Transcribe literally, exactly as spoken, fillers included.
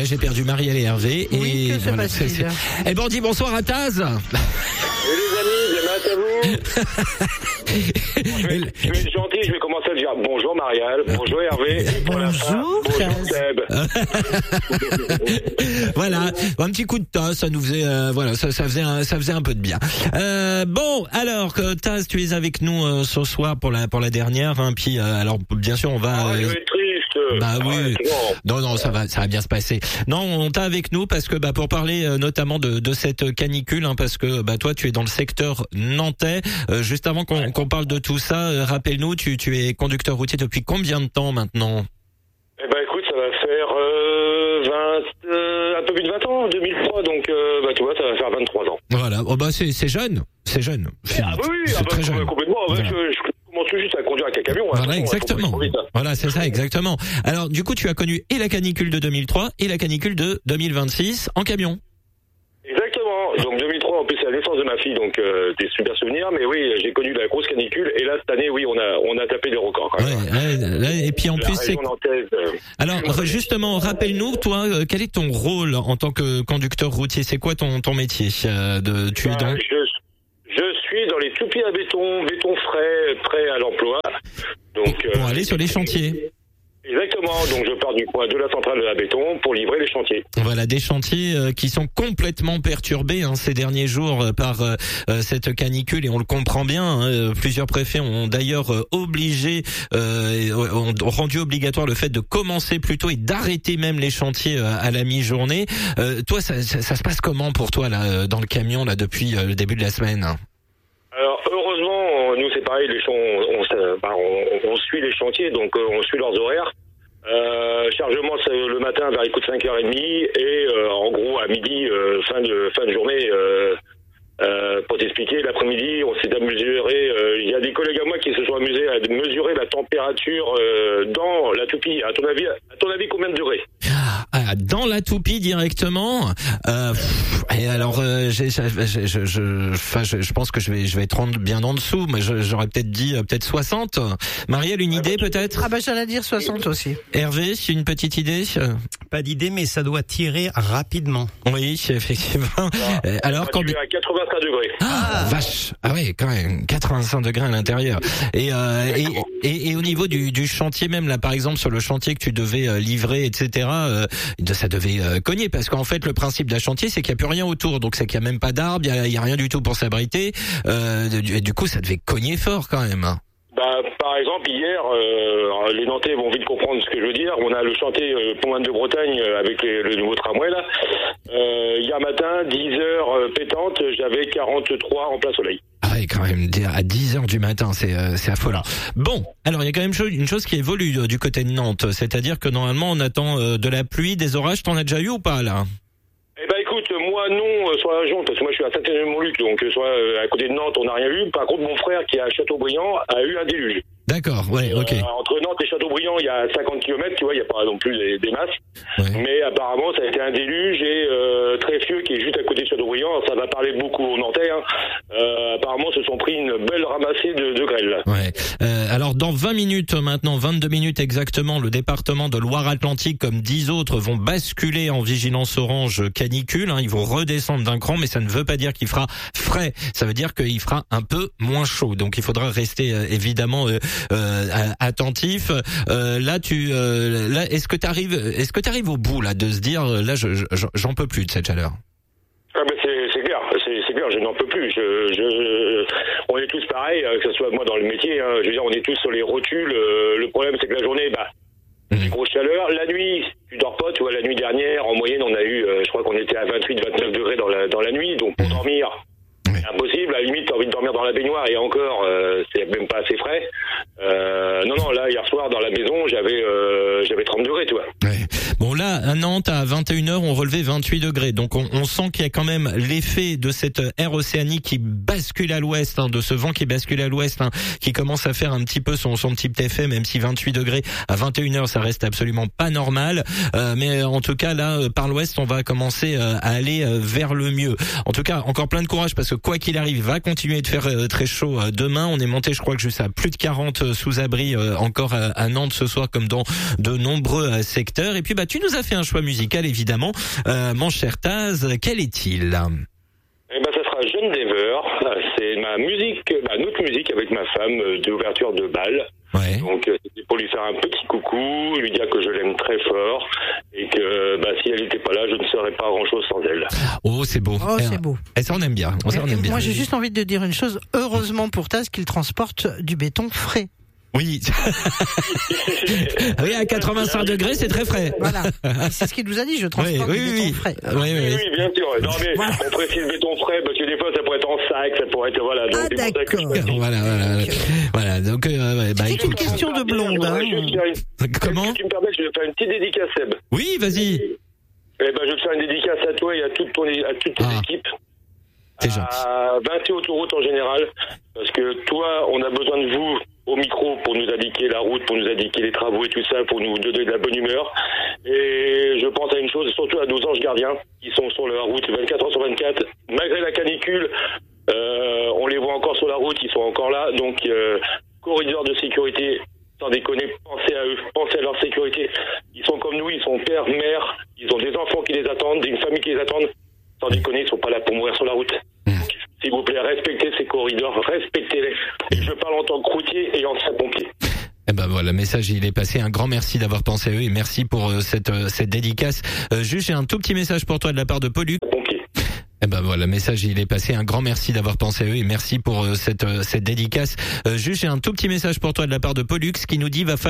j'ai perdu Marielle et Hervé. Oui, et que c'est voilà, facile. c'est, c'est... Et bon, on dit bonsoir à Taz. Salut les amis, bien matin à vous. je, vais, je vais être gentil, je vais commencer à dire bonjour Marielle, bonjour Hervé. Et pour la fin, Bonjour, bonjour Seb. Voilà, un petit coup de tasse, ça nous faisait, euh, voilà, ça, ça faisait, un, ça faisait un peu de bien. Euh, bon, alors, que Taz, tu es avec nous euh, ce soir pour la pour la dernière, hein, puis euh, alors bien sûr on va. Ah, Euh, je vais être triste. Bah oui. Ouais, non, non, ça va, ça va bien se passer. Non, on t'a avec nous parce que bah pour parler euh, notamment de, de cette canicule, hein, parce que bah toi tu es dans le secteur nantais. Euh, juste avant qu'on, ouais. qu'on parle de tout ça, euh, rappelle-nous, tu tu es conducteur routier depuis combien de temps maintenant? Eh ben écoute, ça va faire euh, vingt, euh, un peu plus de vingt ans, deux mille trois, donc euh, bah tu vois, ça va faire vingt-trois ans. Voilà. Oh bah c'est c'est jeune, c'est jeune. C'est, ah bah oui, c'est ah bah, très jeune. Complètement. Voilà. Ouais, je, je commence tout juste à conduire avec un camion. Voilà, hein, exactement. Vite, hein. Voilà, c'est ça, exactement. Alors, du coup, tu as connu et la canicule de deux mille trois et la canicule de deux mille vingt-six en camion. Exactement. Donc deux mille trois, en plus, c'est la naissance de ma fille, donc euh, des super souvenirs. Mais oui, j'ai connu la grosse canicule. Et là, cette année, oui, on a on a tapé des records. Quand même. Ouais, ouais, et puis en la plus, c'est. Nantaise, euh... Alors, justement, rappelle-nous, toi, euh, quel est ton rôle en tant que conducteur routier? C'est quoi ton ton métier euh, de tu bah, es dans je, je suis dans les toupies à béton, béton frais, prêt à l'emploi. Donc pour euh, aller sur les chantiers. Exactement, donc je pars du point de la centrale de la béton pour livrer les chantiers. Voilà, des chantiers euh, qui sont complètement perturbés hein, ces derniers jours euh, par euh, cette canicule et on le comprend bien. Hein, plusieurs préfets ont d'ailleurs euh, obligé, euh, ont rendu obligatoire le fait de commencer plus tôt et d'arrêter même les chantiers euh, à la mi-journée. Euh, toi, ça, ça, ça se passe comment pour toi là dans le camion là depuis euh, le début de la semaine? Alors heureusement, nous c'est pareil, les champs, on, on, bah, on, on suit les chantiers, donc euh, on suit leurs horaires. Euh, chargement c'est le matin vers les coups de cinq heures trente et euh, en gros à midi, euh, fin de fin de journée. Euh, euh, pour t'expliquer, l'après-midi, on s'est amusé. Il euh, y a des collègues à moi qui se sont amusés à mesurer la température euh, dans la toupie. À ton avis, à ton avis, combien de degrés? Ah, dans la toupie directement. Euh, pff, et alors, euh, j'ai, je, je, je, enfin, je, je pense que je vais, je vais être bien en dessous, mais je, j'aurais peut-être dit euh, peut-être soixante. Marielle, une idée peut-être? Ah bah j'allais dire soixante aussi. Hervé, une petite idée? Pas d'idée, mais ça doit tirer rapidement. Oui, effectivement. Ah, alors quand à quatre-vingt-cinq degrés. Ah, ah vache. Ah oui, quand même quatre-vingt-cinq degrés à l'intérieur. Et euh, et, et et au niveau du du chantier même là, par exemple sur le chantier que tu devais euh, livrer, et cetera. Euh, ça devait euh, cogner parce qu'en fait le principe d'un chantier c'est qu'il y a plus rien autour, donc c'est qu'il y a même pas d'arbres, il y a, il y a rien du tout pour s'abriter. Euh, du, du coup, ça devait cogner fort quand même. Bah, par exemple, hier, euh, les Nantais vont vite comprendre ce que je veux dire. On a le chantier euh, Pont de Bretagne euh, avec les, le nouveau tramway là. Euh, hier matin, dix heures euh, pétantes, j'avais quarante-trois en plein soleil. Ah ouais, quand même, à dix heures du matin, c'est euh, c'est affolant. Bon, alors il y a quand même une chose qui évolue euh, du côté de Nantes, c'est-à-dire que normalement on attend euh, de la pluie, des orages. T'en as déjà eu ou pas là? Eh ben écoute, moi non, euh, sur la région, parce que moi je suis à Saint-Étienne-Montluc, donc euh, soit euh, à côté de Nantes, on n'a rien eu. Par contre, mon frère qui est à Châteaubriand a eu un déluge. D'accord, ouais, ok. Euh, entre Nantes et Châteaubriand, il y a cinquante kilomètres, tu vois, il n'y a pas non plus des, des masses. Ouais. Mais apparemment, ça a été un déluge et euh, Tréfieux, qui est juste à côté de Châteaubriand, ça va parler beaucoup aux Nantais. Hein. Euh, apparemment, se sont pris une belle ramassée de, de grêle. Ouais. Euh, alors, dans vingt minutes maintenant, vingt-deux minutes exactement, le département de Loire-Atlantique, comme dix autres, vont basculer en vigilance orange canicule. Hein. Ils vont redescendre d'un cran, mais ça ne veut pas dire qu'il fera frais. Ça veut dire qu'il fera un peu moins chaud. Donc, il faudra rester euh, évidemment euh, Euh, attentif. Euh, là, tu, euh, là, est-ce que tu arrives, est-ce que tu arrives au bout là de se dire, là, je, je, j'en peux plus de cette chaleur? Ah ben c'est, c'est clair, c'est, c'est clair, je n'en peux plus. Je, je, on est tous pareils, que ce soit moi dans le métier. Hein, je veux dire, on est tous sur les rotules. Euh, le problème, c'est que la journée, bah, mmh. grosse chaleur. La nuit, tu dors pas. Tu vois, la nuit dernière, en moyenne, on a eu, euh, je crois qu'on était à vingt-huit, vingt-neuf degrés dans la dans la nuit. Donc pour mmh. dormir. C'est impossible, à la limite t'as envie de dormir dans la baignoire et encore euh, c'est même pas assez frais. Euh, non non là hier soir dans la maison j'avais euh, j'avais trente degrés tu vois. Ouais. Bon là à Nantes à vingt et une heures on relevait vingt-huit degrés donc on, on sent qu'il y a quand même l'effet de cette aire océanique qui bascule à l'ouest, hein, de ce vent qui bascule à l'ouest, hein, qui commence à faire un petit peu son, son petit effet, même si vingt-huit degrés à vingt et une heures ça reste absolument pas normal. Euh, mais en tout cas là par l'ouest on va commencer euh, à aller euh, vers le mieux. En tout cas encore plein de courage parce que quoi qu'il arrive, il va continuer de faire euh, très chaud euh, demain. On est monté, je crois que jusqu'à plus de quarante euh, sous abri euh, encore à, à Nantes ce soir, comme dans de nombreux euh, secteurs. Et puis bah tu nous as fait un choix musical évidemment, euh, mon cher Taz. Quel est-il? Eh ben, ça sera Jeune Dever. C'est ma musique, ma notre musique avec ma femme euh, d'ouverture de bal. Ouais. Donc, euh, c'était pour lui faire un petit coucou, lui dire que je l'aime très fort et que bah, si elle n'était pas là, je ne serais pas grand-chose sans elle. Oh, c'est beau. Oh, c'est beau. Et ça, on aime bien. On, ça, on aime bien. Moi, j'ai juste envie de dire une chose. Heureusement pour Taz qu'il transporte du béton frais. Oui. Oui, à quatre-vingt-cinq degrés, c'est très frais. Voilà. C'est ce qu'il nous a dit, je transporte oui, du oui, béton oui. frais. Oui, oui, Oui, oui. oui, bien sûr. Non, mais Voilà. on précise béton frais parce que des fois, ça pourrait être en sac, ça pourrait être, voilà. Donc, Ah, c'est pour ça que je- d'accord. Voilà, voilà, voilà. Donc, euh, ouais, bah, C'est une écoute. question de blonde, hein. Je voudrais juste faire une- Comment? Si tu me permets, je vais faire une petite dédicace, Seb. Oui, vas-y. Eh ben, je vais te faire une dédicace à toi et à toute ton, à toute ton Ah. équipe. C'est gentil. À vingt autoroutes en général, parce que toi, on a besoin de vous au micro pour nous indiquer la route, pour nous indiquer les travaux et tout ça, pour nous donner de la bonne humeur. Et je pense à une chose, surtout à nos anges gardiens, qui sont sur la route vingt-quatre heures sur vingt-quatre. Malgré la canicule, euh, on les voit encore sur la route, ils sont encore là. Donc, euh, corridor de sécurité, sans déconner, pensez à eux, pensez à leur sécurité. Ils sont comme nous, ils sont pères, mères, ils ont des enfants qui les attendent, une famille qui les attendent. Sans déconner, ils sont pas là pour mourir sur la route. Donc, s'il vous plaît, respectez ces corridors, respectez-les. Et je parle en tant que routier et ancien pompier. Eh ben voilà, le message il est passé. Un grand merci d'avoir pensé à eux et merci pour euh, cette euh, cette dédicace. Euh, juste j'ai un tout petit message pour toi de la part de Pollux. Pompier. Eh ben voilà, le message il est passé. Un grand merci d'avoir pensé à eux et merci pour euh, cette euh, cette dédicace. Euh, juste j'ai un tout petit message pour toi de la part de Pollux qui nous dit va falloir